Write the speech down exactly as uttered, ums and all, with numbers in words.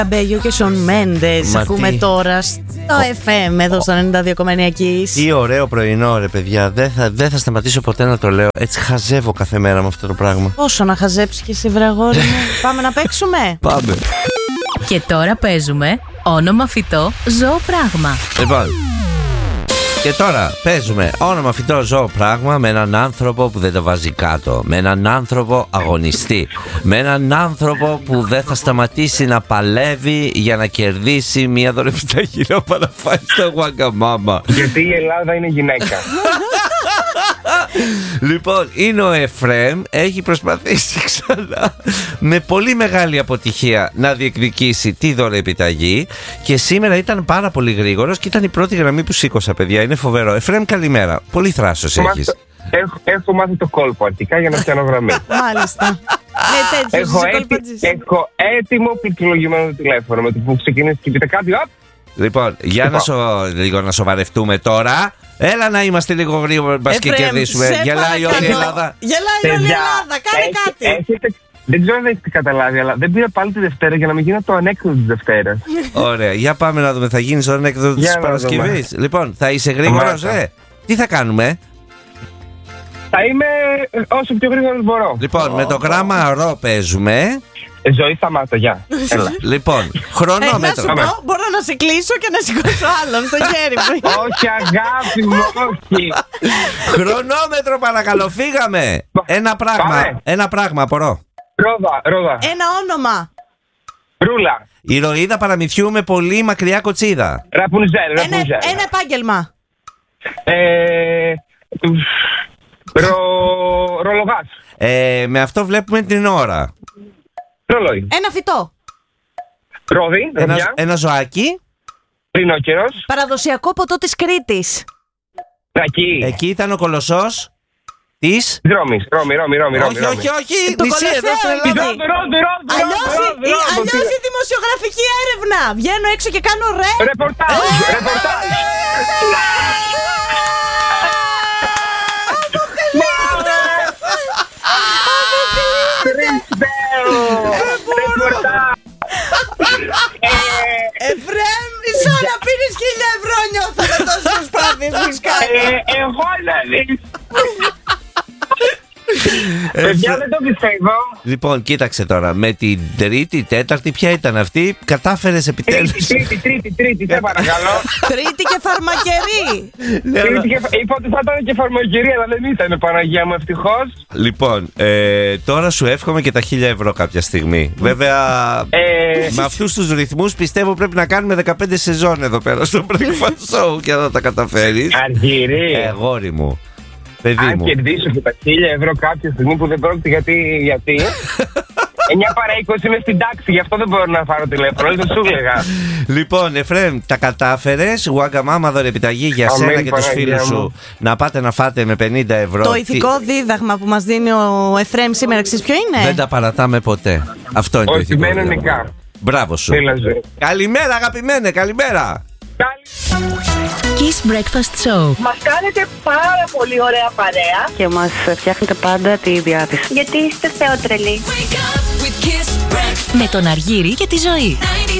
Μπέγιο και Σον Μέντες ακούμε τώρα στο εφ εμ εδώ στο ενενήντα δύο κόμμα εννιά Kiss. Τι ωραίο πρωινό, ρε παιδιά. Δεν θα, δεν θα σταματήσω ποτέ να το λέω. Έτσι χαζεύω κάθε μέρα με αυτό το πράγμα. Πόσο να χαζέψεις και εσύ, βρε αγόρι μου. Πάμε να παίξουμε. Πάμε. Και τώρα παίζουμε όνομα φυτό ζώο πράγμα. Λοιπόν, και τώρα παίζουμε όνομα φυτό ζώο πράγμα με έναν άνθρωπο που δεν τα βάζει κάτω. Με έναν άνθρωπο αγωνιστή. Με έναν άνθρωπο που δεν θα σταματήσει να παλεύει για να κερδίσει μια δωρεπιταγή να παραφάει στα Wagamama. Γιατί η Ελλάδα είναι γυναίκα. Λοιπόν, είναι ο Εφραίμ. Έχει προσπαθήσει ξανά με πολύ μεγάλη αποτυχία να διεκδικήσει τη δωρεπιταγή. Και σήμερα ήταν πάρα πολύ γρήγορος και ήταν η πρώτη γραμμή που σήκωσα, παιδιά. Είναι φοβερό. Εφραίμ, καλημέρα. Πολύ θράσος έχεις. Έχω, έχω μάθει το κόλπο αρχικά για να πιάνω γραμμή. Μάλιστα. Ναι, τέτοιος έχω, είσαι έτι, κολπατζής. έχω έτοιμο πληκτρολογημένο το τηλέφωνο. Με το που ξεκινήσει και πείτε κάτι, οπ. Λοιπόν, για να, σο... λίγο να σοβαρευτούμε τώρα. Έλα να είμαστε λίγο γρήγορα, μπας και Εφραίμ, κερδίσουμε. σε Γελάει όλη η Ελλάδα. Γελάει όλη η Ελλάδα. Κάνε Έχ- κάτι. έχετε, δεν ξέρω αν έχετε καταλάβει, αλλά δεν πήρα πάλι τη Δευτέρα για να μην γίνω το ανέκδοτο τη Δευτέρα. Ωραία, για πάμε να δούμε. Θα γίνει το ανέκδοτο Για της να Παρασκευής. Λοιπόν, θα είσαι γρήγορος, Μάλιστα. ε. Τι θα κάνουμε? Θα είμαι ε, όσο πιο γρήγορα μπορώ. Λοιπόν, με το γράμμα ρο παίζουμε. Ε, ζωή, σταμάτα, γεια. Έλα. Λοιπόν, Ε, να σου χρονόμετρο. πω, μπορώ να σε κλείσω και να σηκώσω άλλον στο χέρι μου. Όχι, αγάπη μου, όχι. Χρονόμετρο, παρακαλώ, φύγαμε. Ένα πράγμα. Πάμε. Ένα πράγμα, απορώ. Ρόδα, ρόδα. Ένα όνομα. Ρούλα. Ηρωίδα παραμυθιού με πολύ μακριά κοτσίδα. Ραπουνζέλ, Ένα, Ραπουνζέλ. ένα επάγγελμα. Ε, ρο, ρολογάς. Ε, με αυτό βλέπουμε την ώρα. Ρολόι. Ένα φυτό. Ρόδι, Ένα, ροδιά. ένα ζωάκι. Ρινόκερος. Παραδοσιακό ποτό της Κρήτης. Ρακί. Εκεί ήταν ο κολοσσός της. Δρόμης. Ρώμη, Ρώμη, Ρώμη, Ρώμη. Όχι, όχι, όχι. Το Νησί εδώ Κολοσσέο στην είναι. Ελλάδα. Ρόδι, ρόδι, ρόδι, Αλλιώς ρόδι, η- ρόδι, η- αλλιώς η δημοσιογραφική έρευνα. Βγαίνω έξω και κάνω ρε. Ρεπορτάζ, ρεπορτάζ. Εφραίμ, μισό να πίνεις χίλια ευρώ νιώθω με τόσες προσπάθειες που έχεις κάνει. Εγώ να δεις. Παιδιά, δεν το πιστεύω. Λοιπόν, κοίταξε τώρα. Με την τρίτη, τέταρτη, ποια ήταν αυτή, κατάφερες επιτέλους. Τρίτη, τρίτη, τρίτη, τρίτη, σε παρακαλώ. Τρίτη και φαρμακερή. Τρίτη και- Είπα ότι θα ήταν και φαρμακερία, αλλά δεν ήταν, Παναγία μου, ευτυχώς. Λοιπόν, ε, τώρα σου εύχομαι και τα χίλια ευρώ κάποια στιγμή. Βέβαια, Ε, με αυτούς τους ρυθμούς πιστεύω πρέπει να κάνουμε δεκαπέντε σεζόν εδώ πέρα στο Breakfast Show για να τα καταφέρεις. Αργυρί. Ε, αγόρι μου, παιδί Αν μου. κερδίσω και τα χίλια ευρώ κάποια στιγμή που δεν πρόκειται γιατί. γιατί εννιά παρά είκοσι είναι στην τάξη, γι' αυτό δεν μπορώ να πάρω τηλέφωνο. Δεν το σου έλεγα. Λοιπόν, Εφραίμ, τα κατάφερες. Wagamama δωρεπιταγή για Αμέν, σένα και τους Παναγία φίλους μου. σου να πάτε να φάτε με πενήντα ευρώ. Το Τι- ηθικό δίδαγμα που μας δίνει ο Εφραίμ σήμερα, ξέρεις ποιο είναι? Δεν τα παρατάμε ποτέ. Αυτό είναι το Όχι, ηθικό μένω δίδαγμα. νικά. Μπράβο σου. Έλα, ζωή. Καλημέρα, αγαπημένε, καλημέρα. Kiss Breakfast Show. Μας κάνετε πάρα πολύ ωραία παρέα. Και μας φτιάχνετε πάντα τη διάθεση. Γιατί είστε θεότρελοι. Με τον Αργύρη και τη Ζωή.